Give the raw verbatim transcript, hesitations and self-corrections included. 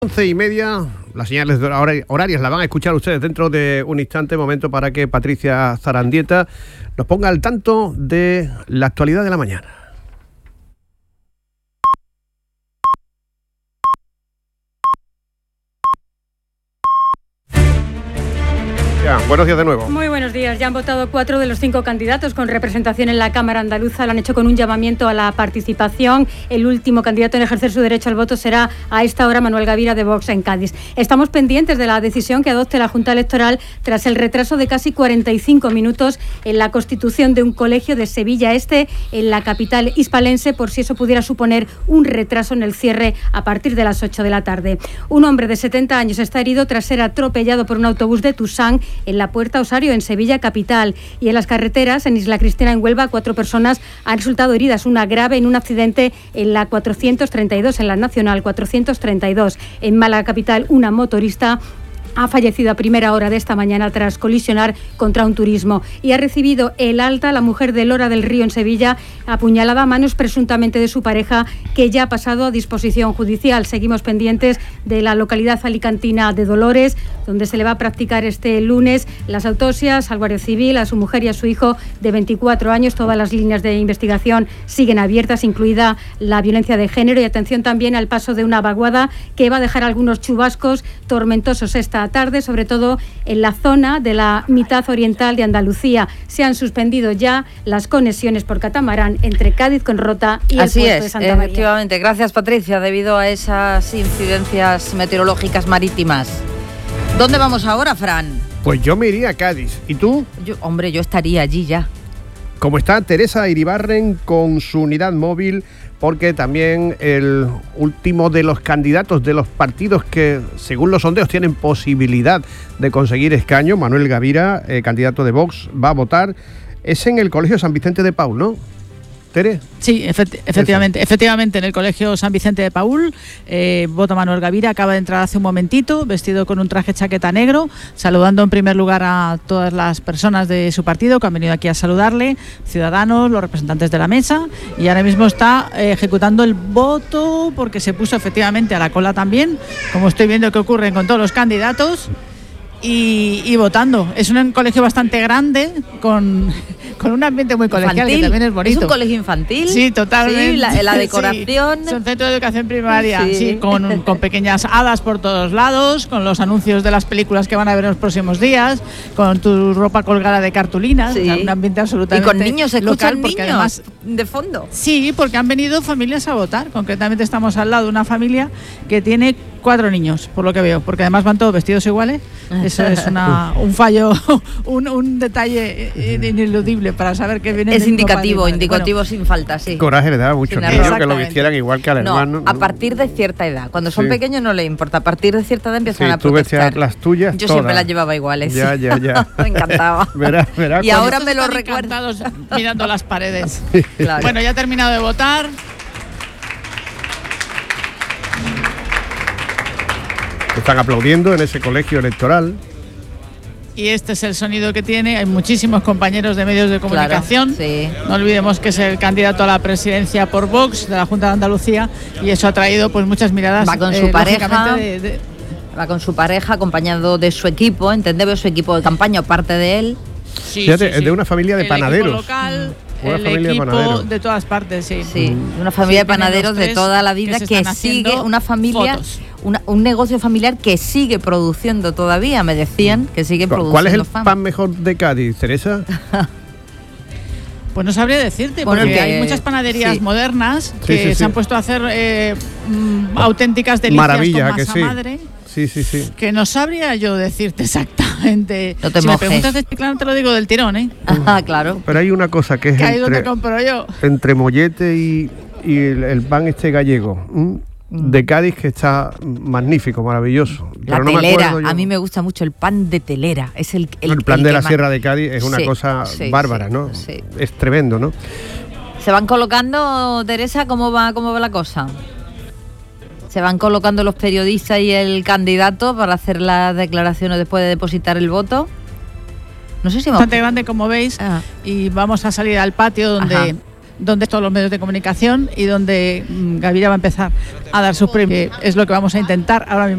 Once y media, las señales horarias las van a escuchar ustedes dentro de un instante, momento para que Patricia Zarandieta nos ponga al tanto de la actualidad de la mañana. Ya, buenos días de nuevo. Muy buenos días. Ya han votado cuatro de los cinco candidatos con representación en la Cámara Andaluza. Lo han hecho con un llamamiento a la participación. El último candidato en ejercer su derecho al voto será a esta hora Manuel Gavira de Vox en Cádiz. Estamos pendientes de la decisión que adopte la Junta Electoral tras el retraso de casi cuarenta y cinco minutos en la constitución de un colegio de Sevilla Este, en la capital hispalense, por si eso pudiera suponer un retraso en el cierre a partir de las ocho de la tarde. Un hombre de setenta años está herido tras ser atropellado por un autobús de Tusán en la Puerta Osario, en Sevilla capital. Y en las carreteras, en Isla Cristina, en Huelva, cuatro personas han resultado heridas, una grave en un accidente en la cuatrocientos treinta y dos, en la Nacional cuatrocientos treinta y dos. En Málaga capital, una motorista ha fallecido a primera hora de esta mañana tras colisionar contra un turismo. Y ha recibido el alta la mujer de Lora del Río, en Sevilla, apuñalada a manos presuntamente de su pareja, que ya ha pasado a disposición judicial. Seguimos pendientes de la localidad alicantina de Dolores, donde se le va a practicar este lunes las autopsias al Guardia Civil, a su mujer y a su hijo de veinticuatro años. Todas las líneas de investigación siguen abiertas, incluida la violencia de género. Y atención también al paso de una vaguada que va a dejar algunos chubascos tormentosos esta tarde, sobre todo en la zona de la mitad oriental de Andalucía. Se han suspendido ya las conexiones por catamarán entre Cádiz con Rota y Así el puerto es, de Santa María. Efectivamente. Gracias, Patricia, debido a esas incidencias meteorológicas marítimas. ¿Dónde vamos ahora, Fran? Pues yo me iría a Cádiz. ¿Y tú? Yo, hombre, yo estaría allí ya. ¿Cómo está Teresa Iribarren con su unidad móvil? Porque también el último de los candidatos de los partidos que, según los sondeos, tienen posibilidad de conseguir escaño, Manuel Gavira, eh, candidato de Vox, va a votar. Es en el Colegio San Vicente de Paúl, ¿no? ¿Tere? Sí, efecti- efectivamente, Eso. efectivamente, en el Colegio San Vicente de Paúl, eh, vota Manuel Gavira, acaba de entrar hace un momentito, vestido con un traje chaqueta negro, saludando en primer lugar a todas las personas de su partido que han venido aquí a saludarle, ciudadanos, los representantes de la mesa, y ahora mismo está eh, ejecutando el voto, porque se puso efectivamente a la cola también, como estoy viendo que ocurre con todos los candidatos. Y, y votando. Es un colegio bastante grande, con, con un ambiente muy colegial, infantil, que también es bonito. ¿Es un colegio infantil? Sí, totalmente. Sí, la, la decoración. Sí, es un centro de educación primaria, sí, sí con, con pequeñas hadas por todos lados, con los anuncios de las películas que van a ver en los próximos días, con tu ropa colgada de cartulinas, sí. O sea, un ambiente absolutamente local. Y con niños, ¿se escuchan niños además, de fondo? Sí, porque han venido familias a votar. Concretamente estamos al lado de una familia que tiene cuatro niños, por lo que veo, porque además van todos vestidos iguales. Eso es una, un fallo, un, un detalle ineludible para saber que viene. Es indicativo, indicativo bueno, sin falta, sí. Coraje le da mucho niño que lo vistieran igual que al no, hermano. A partir de cierta edad, cuando son sí. pequeños no le importa, a partir de cierta edad empiezan sí, a protestar. Tú las tuyas Yo todas. Siempre las llevaba iguales. Ya, ya, ya. Me encantaba. Verá, verá y ahora me lo recuerdo. Mirando las paredes. Claro. Bueno, ya he terminado de votar. Están aplaudiendo en ese colegio electoral. Y este es el sonido que tiene. Hay muchísimos compañeros de medios de comunicación. Claro, sí. No olvidemos que es el candidato a la presidencia por Vox de la Junta de Andalucía, y eso ha traído pues muchas miradas. Va con su eh, pareja. De, de... Va con su pareja, acompañado de su equipo, entendemos, su equipo de campaña o parte de él. Sí, Fíjate, sí, es sí. de una familia de el panaderos. Equipo local, Una el familia equipo de panaderos. de todas partes, sí. Sí, una familia sí, de panaderos de toda la vida que, que sigue, una familia, una, un negocio familiar que sigue produciendo todavía, me decían, que sigue produciendo. ¿Cuál es el fama. pan mejor de Cádiz, Teresa? Pues no sabría decirte, bueno, porque que, hay muchas panaderías sí. modernas sí, que sí, sí. se han puesto a hacer eh, mm, auténticas delicias Maravilla, con masa que sí. madre. Sí, sí, sí. Que no sabría yo decirte exactamente. No te si mojes. me preguntas de Chiclana te lo digo del tirón, ¿eh? Ah, claro. Pero hay una cosa que es que ahí donde entre, compro yo. entre mollete y, y el, el pan este gallego ¿m? de Cádiz, que está magnífico, maravilloso. La Pero no telera, me yo. A mí me gusta mucho el pan de telera. Es el, el, el plan el de la más... Sierra de Cádiz es una sí, cosa sí, bárbara, sí, ¿no? Sí. Es tremendo, ¿no? Se van colocando, Teresa, ¿cómo va, cómo va la cosa? Se van colocando los periodistas y el candidato para hacer las declaraciones después de depositar el voto. No sé si hemos... Bastante grande, como veis, ah. y vamos a salir al patio donde Ajá. donde todos los medios de comunicación y donde mmm, Gavira va a empezar a dar sus premios. Es lo que vamos a intentar ahora mismo.